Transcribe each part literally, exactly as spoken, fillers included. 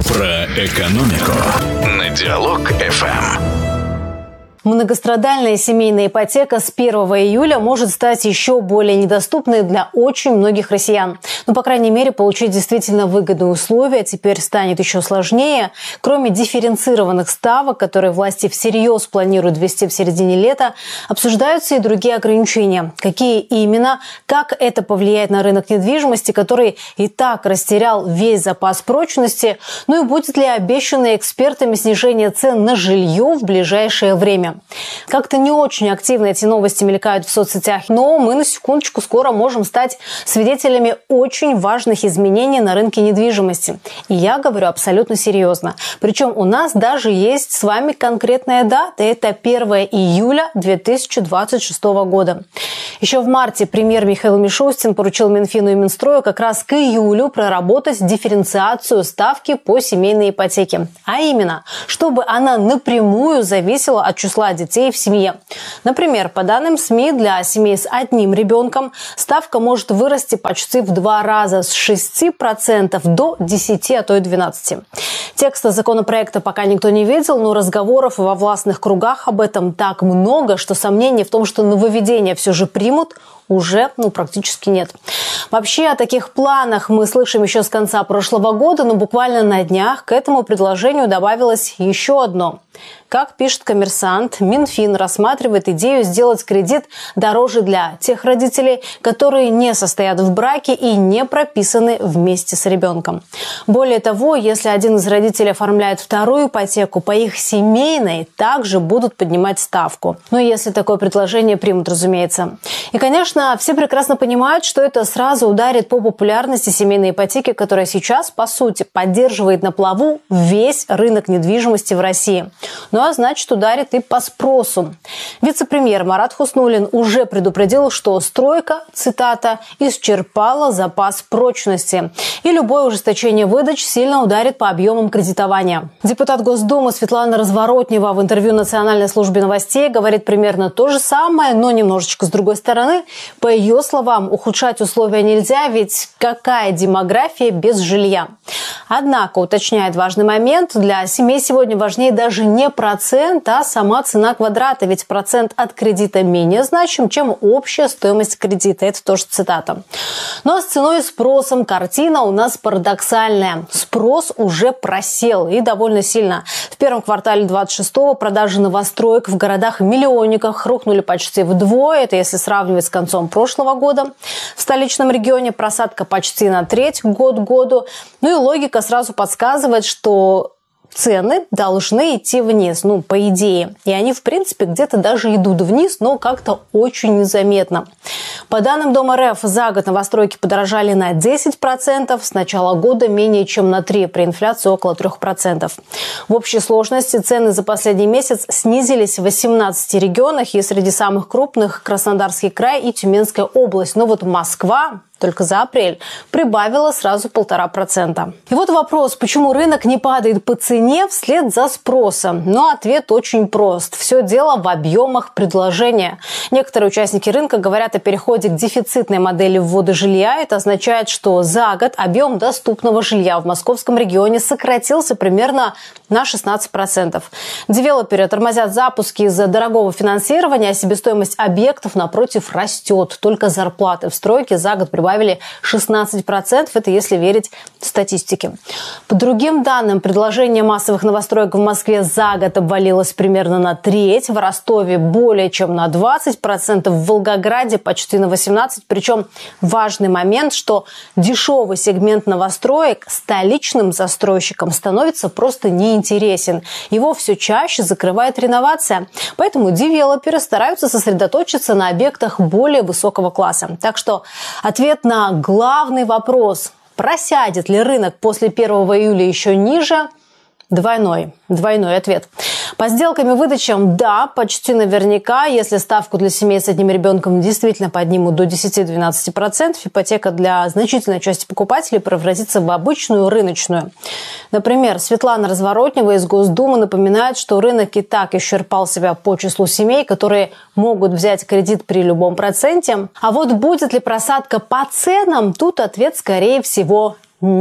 Про экономику на Диалог эф эм. Многострадальная семейная ипотека с первого июля может стать еще более недоступной для очень многих россиян. Ну, по крайней мере, получить действительно выгодные условия теперь станет еще сложнее. Кроме дифференцированных ставок, которые власти всерьез планируют ввести в середине лета, обсуждаются и другие ограничения. Какие именно, как это повлияет на рынок недвижимости, который и так растерял весь запас прочности, ну и будет ли обещанное экспертами снижение цен на жилье в ближайшее время. Как-то не очень активно эти новости мелькают в соцсетях, но мы на секундочку скоро можем стать свидетелями очень важных изменений на рынке недвижимости. И я говорю абсолютно серьезно. Причем у нас даже есть с вами конкретная дата. Это первое июля две тысячи двадцать шестого года. Еще в марте премьер Михаил Мишустин поручил Минфину и Минстрою как раз к июлю проработать дифференциацию ставки по семейной ипотеке. А именно, чтобы она напрямую зависела от числа детей в семье. Например, по данным СМИ, для семей с одним ребенком ставка может вырасти почти в два раза, с шести процентов до десяти, а то и двенадцати процентов. Текста законопроекта пока никто не видел, но разговоров во властных кругах об этом так много, что сомнений в том, что нововведения все же примут, уже ну, практически нет. Вообще о таких планах мы слышим еще с конца прошлого года, но буквально на днях к этому предложению добавилось еще одно. Как пишет «Коммерсант», Минфин рассматривает идею сделать кредит дороже для тех родителей, которые не состоят в браке и не прописаны вместе с ребенком. Более того, если один из родителей оформляет вторую ипотеку, по их семейной также будут поднимать ставку. Ну, если такое предложение примут, разумеется. И, конечно, все прекрасно понимают, что это сразу ударит по популярности семейной ипотеки, которая сейчас, по сути, поддерживает на плаву весь рынок недвижимости в России. Ну а значит, ударит и по спросу. Вице-премьер Марат Хуснуллин уже предупредил, что стройка, цитата, «исчерпала запас прочности». И любое ужесточение выдач сильно ударит по объемам кредитования. Депутат Госдумы Светлана Разворотнева в интервью Национальной службе новостей говорит примерно то же самое, но немножечко с другой стороны. По ее словам, ухудшать условия нельзя, ведь какая демография без жилья? Однако, уточняет важный момент, для семей сегодня важнее даже не процент, а сама цена квадрата, ведь процент от кредита менее значим, чем общая стоимость кредита. Это тоже цитата. Но с ценой и спросом картина у нас парадоксальная. Спрос уже просел и довольно сильно. В первом квартале двадцать шестого продажи новостроек в городах-миллионниках рухнули почти вдвое, это если сравнивать с концом прошлого года. В столичном регионе просадка почти на треть год к году. Ну и логика сразу подсказывает, что цены должны идти вниз, ну, по идее. И они, в принципе, где-то даже идут вниз, но как-то очень незаметно. По данным Дом.РФ, за год новостройки подорожали на десять процентов, с начала года менее чем на три процента, при инфляции около трех процентов. В общей сложности цены за последний месяц снизились в восемнадцати регионах, и среди самых крупных Краснодарский край и Тюменская область. Но вот Москва только за апрель прибавила сразу полтора процента. И вот вопрос, почему рынок не падает по цене вслед за спросом? Но ответ очень прост. Все дело в объемах предложения. Некоторые участники рынка говорят о переходе к дефицитной модели ввода жилья. Это означает, что за год объем доступного жилья в московском регионе сократился примерно на шестнадцать процентов. Девелоперы тормозят запуски из-за дорогого финансирования, а себестоимость объектов, напротив, растет. Только зарплаты в стройке за год прибавили шестнадцать процентов, это если верить статистике. По другим данным, предложение массовых новостроек в Москве за год обвалилось примерно на треть, в Ростове более чем на двадцать процентов, в Волгограде почти на восемнадцать процентов. Причем важный момент, что дешевый сегмент новостроек столичным застройщикам становится просто неинтересен. Его все чаще закрывает реновация. Поэтому девелоперы стараются сосредоточиться на объектах более высокого класса. Так что ответ на главный вопрос, просядет ли рынок после первого июля еще ниже, двойной, двойной ответ. По сделкам и выдачам, да, почти наверняка, если ставку для семей с одним ребенком действительно поднимут до десяти-двенадцати процентов, ипотека для значительной части покупателей превратится в обычную рыночную. Например, Светлана Разворотнева из Госдумы напоминает, что рынок и так исчерпал себя по числу семей, которые могут взять кредит при любом проценте. А вот будет ли просадка по ценам, тут ответ, скорее всего, нет.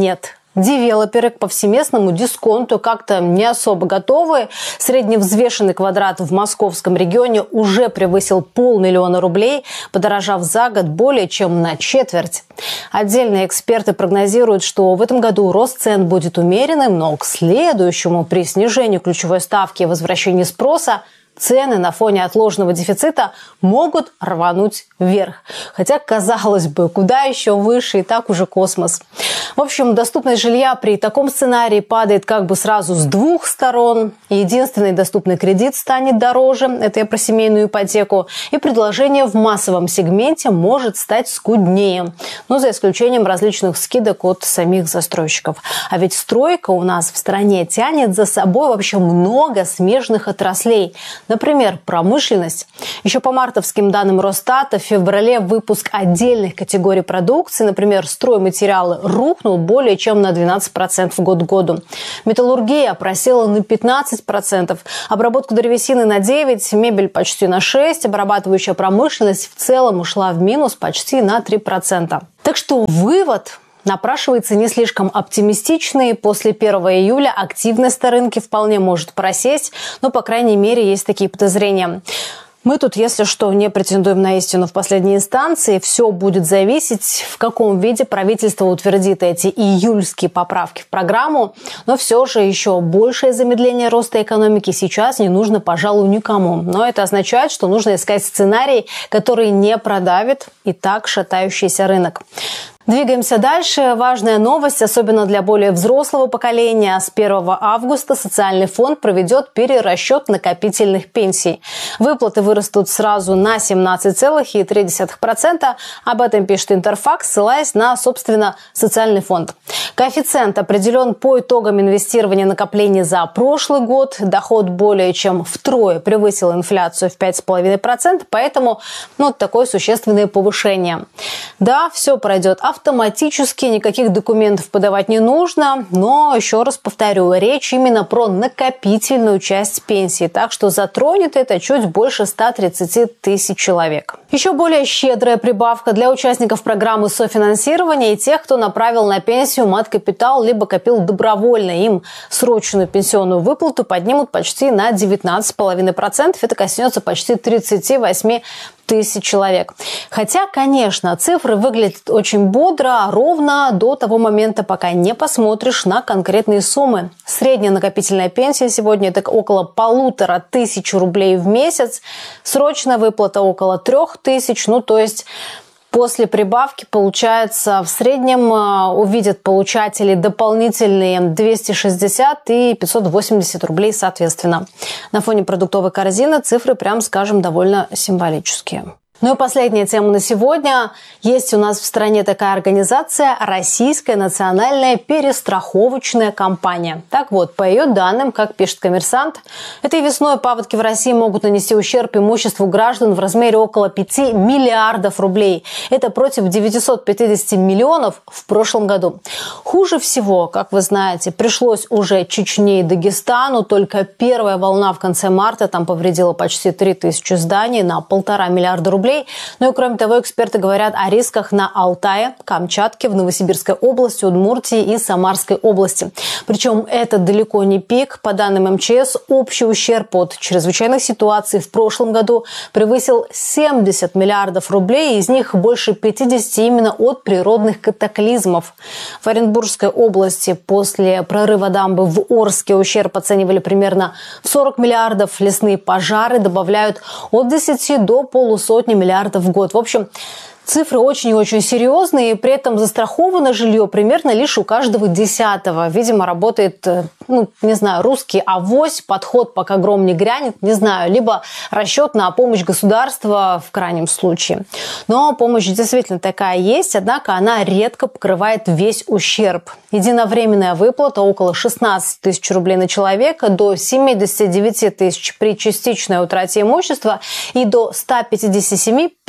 Девелоперы к повсеместному дисконту как-то не особо готовы. Средневзвешенный квадрат в московском регионе уже превысил полмиллиона рублей, подорожав за год более чем на четверть. Отдельные эксперты прогнозируют, что в этом году рост цен будет умеренным, но к следующему при снижении ключевой ставки и возвращении спроса цены на фоне отложенного дефицита могут рвануть вверх. Хотя, казалось бы, куда еще выше, и так уже космос. В общем, доступность жилья при таком сценарии падает как бы сразу с двух сторон. Единственный доступный кредит станет дороже, это я про семейную ипотеку, и предложение в массовом сегменте может стать скуднее. Но за исключением различных скидок от самих застройщиков. А ведь стройка у нас в стране тянет за собой вообще много смежных отраслей. Например, промышленность. Еще по мартовским данным Росстата в феврале выпуск отдельных категорий продукции, например, стройматериалы, рухнул более чем на двенадцать процентов год к году. Металлургия просела на пятнадцать процентов, обработка древесины на девять процентов, мебель почти на шесть процентов, обрабатывающая промышленность в целом ушла в минус почти на три процента. Так что вывод напрашивается не слишком оптимистичный. После первого июля активность на рынке вполне может просесть, но, по крайней мере, есть такие подозрения. Мы тут, если что, не претендуем на истину в последней инстанции. Все будет зависеть, в каком виде правительство утвердит эти июльские поправки в программу. Но все же еще большее замедление роста экономики сейчас не нужно, пожалуй, никому. Но это означает, что нужно искать сценарий, который не продавит и так шатающийся рынок. Двигаемся дальше. Важная новость, особенно для более взрослого поколения. С первого августа социальный фонд проведет перерасчет накопительных пенсий. Выплаты вырастут сразу на семнадцать целых три десятых процента. Об этом пишет Интерфакс, ссылаясь на, собственно, социальный фонд. Коэффициент определен по итогам инвестирования накоплений за прошлый год. Доход более чем втрое превысил инфляцию в пять целых пять десятых процента, поэтому ну, такое существенное повышение. Да, все пройдет автоматически, никаких документов подавать не нужно, но, еще раз повторю, речь именно про накопительную часть пенсии, так что затронет это чуть больше ста тридцати тысяч человек. Еще более щедрая прибавка для участников программы софинансирования и тех, кто направил на пенсию мат-капитал, либо копил добровольно. Им срочную пенсионную выплату поднимут почти на девятнадцать целых пять десятых процента. Это коснется почти тридцати восьми тысяч человек. Хотя, конечно, цифры выглядят очень бодро, ровно до того момента, пока не посмотришь на конкретные суммы. Средняя накопительная пенсия сегодня это около полутора тысяч рублей в месяц. Срочная выплата около трех тысяч. Ну, то есть после прибавки, получается, в среднем увидят получатели дополнительные двести шестьдесят и пятьсот восемьдесят рублей соответственно. На фоне продуктовой корзины цифры, прям скажем, довольно символические. Ну и последняя тема на сегодня. Есть у нас в стране такая организация «Российская национальная перестраховочная компания». Так вот, по ее данным, как пишет «Коммерсант», этой весной паводки в России могут нанести ущерб имуществу граждан в размере около пяти миллиардов рублей. Это против девятисот пятидесяти миллионов в прошлом году. Хуже всего, как вы знаете, пришлось уже Чечне и Дагестану. Только первая волна в конце марта там повредила почти три тысячи зданий на полтора миллиарда рублей. Ну и кроме того, эксперты говорят о рисках на Алтае, Камчатке, в Новосибирской области, Удмуртии и Самарской области. Причем это далеко не пик. По данным эм че эс, общий ущерб от чрезвычайных ситуаций в прошлом году превысил семьдесят миллиардов рублей, из них больше пятидесяти именно от природных катаклизмов. В Оренбургской области после прорыва дамбы в Орске ущерб оценивали примерно в сорок миллиардов. Лесные пожары добавляют от десяти до полусотни миллиардов в год. В общем, цифры очень и очень серьезные, и при этом застраховано жилье примерно лишь у каждого десятого. Видимо, работает, ну, не знаю, русский авось, подход, пока гром не грянет, не знаю, либо расчет на помощь государства в крайнем случае. Но помощь действительно такая есть, однако она редко покрывает весь ущерб. Единовременная выплата около шестнадцати тысяч рублей на человека, до семидесяти девяти тысяч при частичной утрате имущества и до ста пятидесяти семи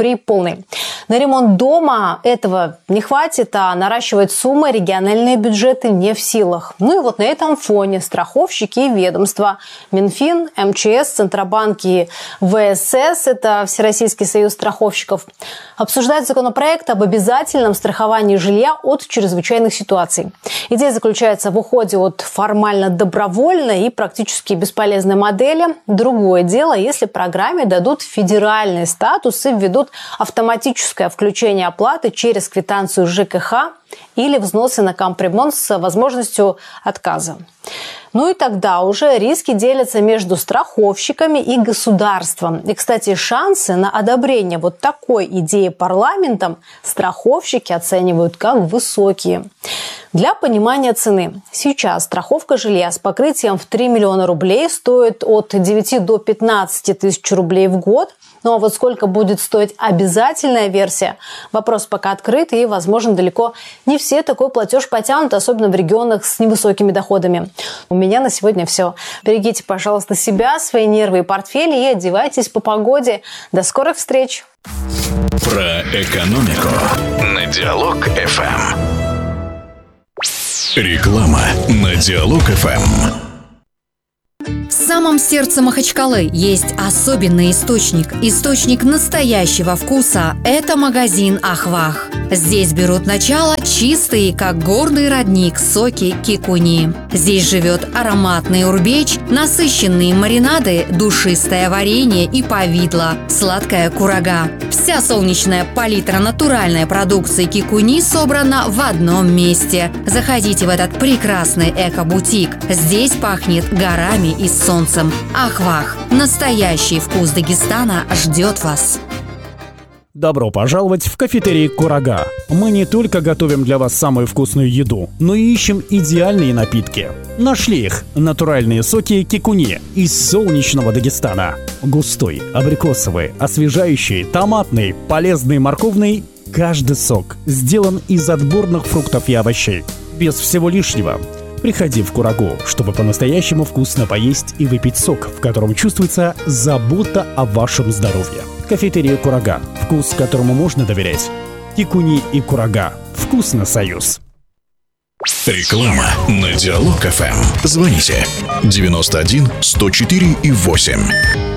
при полной. На ремонт дома этого не хватит, а наращивать суммы региональные бюджеты не в силах. Ну и вот на этом фоне страховщики и ведомства Минфин, эм че эс, Центробанк и вэ эс эс, это Всероссийский союз страховщиков, обсуждают законопроект об обязательном страховании жилья от чрезвычайных ситуаций. Идея заключается в уходе от формально добровольной и практически бесполезной модели. Другое дело, если программе дадут федеральный статус и введут автоматическое включение оплаты через квитанцию жэ ка ха или взносы на капремонт с возможностью отказа. Ну и тогда уже риски делятся между страховщиками и государством. И, кстати, шансы на одобрение вот такой идеи парламентом страховщики оценивают как высокие. Для понимания цены. Сейчас страховка жилья с покрытием в три миллиона рублей стоит от девяти до пятнадцати тысяч рублей в год. Ну а вот сколько будет стоить обязательная версия? Вопрос пока открыт, и, возможно, далеко не все такой платеж потянут, особенно в регионах с невысокими доходами. У меня на сегодня все. Берегите, пожалуйста, себя, свои нервы и портфели и одевайтесь по погоде. До скорых встреч! Про экономику на Диалог эф эм. Реклама на Диалог эф эм. В самом сердце Махачкалы есть особенный источник. Источник настоящего вкуса – это магазин «Ахвах». Здесь берут начало чистые, как горный родник, соки кикуни. Здесь живет ароматный урбеч, насыщенные маринады, душистое варенье и повидло, сладкая курага. Вся солнечная палитра натуральной продукции кикуни собрана в одном месте. Заходите в этот прекрасный эко-бутик. Здесь пахнет горами и солнцем. Ахвах. Настоящий вкус Дагестана ждет вас. Добро пожаловать в кафетерий «Курага». Мы не только готовим для вас самую вкусную еду, но и ищем идеальные напитки. Нашли их – натуральные соки кикуни из солнечного Дагестана. Густой, абрикосовый, освежающий, томатный, полезный, морковный – каждый сок сделан из отборных фруктов и овощей. Без всего лишнего. Приходи в Курагу, чтобы по-настоящему вкусно поесть и выпить сок, в котором чувствуется забота о вашем здоровье. Кафетерия «Курага». Вкус, которому можно доверять. Кикуни и Курага. Вкусно, союз. Реклама на Диалог эф эм. Звоните девяносто один сто четыре и восемь.